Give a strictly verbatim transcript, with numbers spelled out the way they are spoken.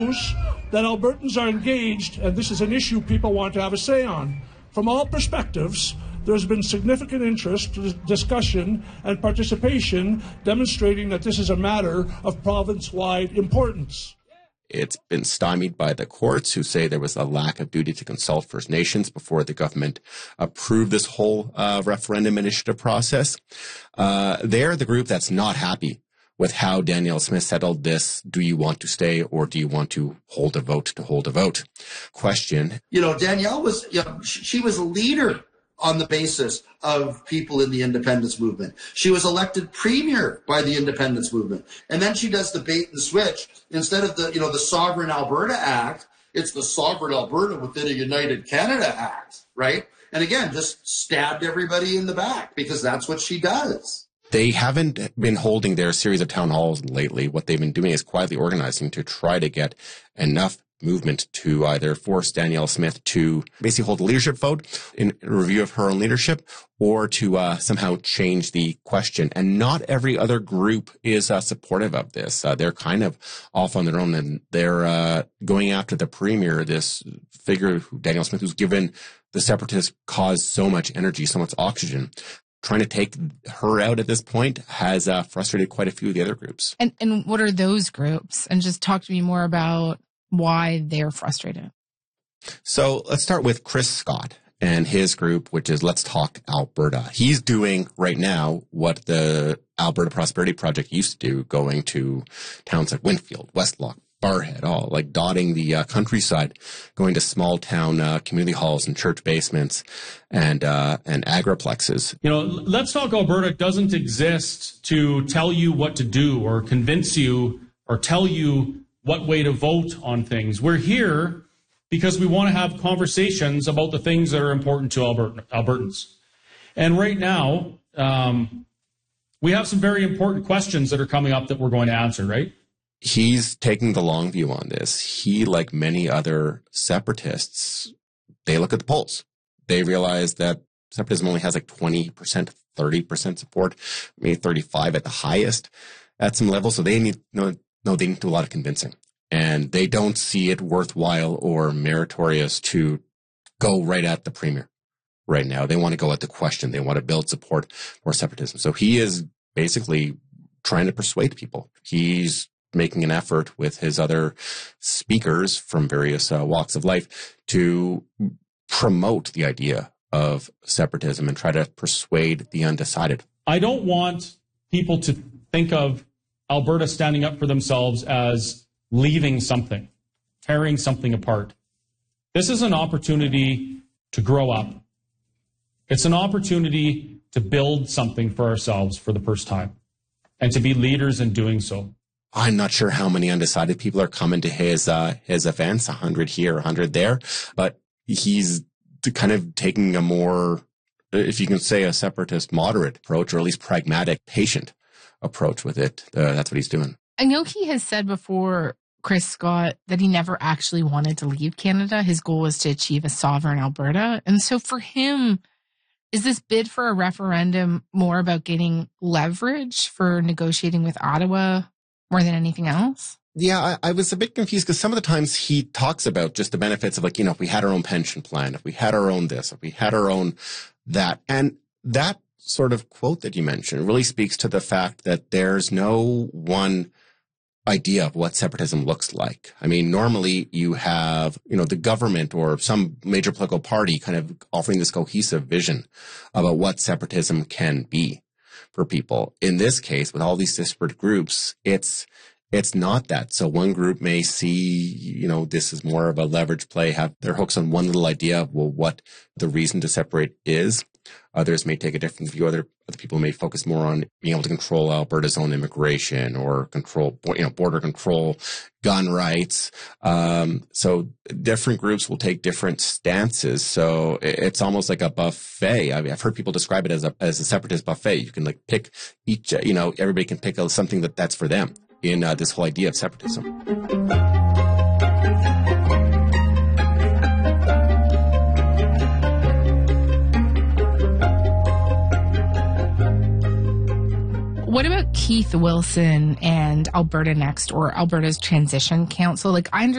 that Albertans are engaged, and this is an issue people want to have a say on. From all perspectives, there's been significant interest, discussion, and participation demonstrating that this is a matter of province-wide importance. It's been stymied by the courts, who say there was a lack of duty to consult First Nations before the government approved this whole uh, referendum initiative process. Uh, they're the group that's not happy with how Danielle Smith settled this. Do you want to stay, or do you want to hold a vote to hold a vote? Question. You know, Danielle was, you know, she was a leader on the basis of people in the independence movement. She was elected premier by the independence movement. And then she does the bait and switch. Instead of the, you know, the Sovereign Alberta Act, it's the Sovereign Alberta within a United Canada Act, right? And again, just stabbed everybody in the back, because that's what she does. They haven't been holding their series of town halls lately. What they've been doing is quietly organizing to try to get enough movement to either force Danielle Smith to basically hold a leadership vote in review of her own leadership, or to uh, somehow change the question. And not every other group is uh, supportive of this. Uh, they're kind of off on their own, and they're uh, going after the premier, this figure, Danielle Smith, who's given the separatist cause so much energy, so much oxygen. Trying to take her out at this point has uh, frustrated quite a few of the other groups. And and what are those groups? And just talk to me more about why they're frustrated. So let's start with Chris Scott and his group, which is Let's Talk Alberta. He's doing right now what the Alberta Prosperity Project used to do, going to towns like Winfield, Westlock, Barhead, all like dotting the uh, countryside, going to small town uh, community halls and church basements and uh, and agriplexes. You know, Let's Talk Alberta doesn't exist to tell you what to do or convince you or tell you what way to vote on things. We're here because we want to have conversations about the things that are important to Albert- Albertans. And right now, um, we have some very important questions that are coming up that we're going to answer, right? He's taking the long view on this. He, like many other separatists, they look at the polls. They realize that separatism only has like twenty percent, thirty percent support, maybe thirty-five at the highest at some level. So they need, no, no, they need to do a lot of convincing. And they don't see it worthwhile or meritorious to go right at the premier right now. They want to go at the question. They want to build support for separatism. So he is basically trying to persuade people. He's making an effort with his other speakers from various uh, walks of life to promote the idea of separatism and try to persuade the undecided. I don't want people to think of Alberta standing up for themselves as leaving something, tearing something apart. This is an opportunity to grow up. It's an opportunity to build something for ourselves for the first time and to be leaders in doing so. I'm not sure how many undecided people are coming to his uh, his events, a hundred here, a hundred there, but he's kind of taking a more, if you can say, a separatist moderate approach, or at least pragmatic, patient approach with it. Uh, that's what he's doing. I know he has said before, Chris Scott, that he never actually wanted to leave Canada. His goal was to achieve a sovereign Alberta. And so for him, is this bid for a referendum more about getting leverage for negotiating with Ottawa more than anything else? Yeah, I, I was a bit confused because some of the times he talks about just the benefits of, like, you know, if we had our own pension plan, if we had our own this, if we had our own that. And that sort of quote that you mentioned really speaks to the fact that there's no one idea of what separatism looks like. I mean, normally you have, you know, the government or some major political party kind of offering this cohesive vision about what separatism can be for people. In this case, with all these disparate groups, it's it's not that. So one group may see, you know, this is more of a leverage play, have their hooks on one little idea of, well, what the reason to separate is. Others may take a different view. Other, other people may focus more on being able to control Alberta's own immigration or control, you know, border control, gun rights. Um, so different groups will take different stances. So it's almost like a buffet. I mean, I've heard people describe it as a, as a separatist buffet. You can like pick each, you know, everybody can pick something that that's for them in uh, this whole idea of separatism. What about Keith Wilson and Alberta Next, or Alberta's Transition Council? Like, I understand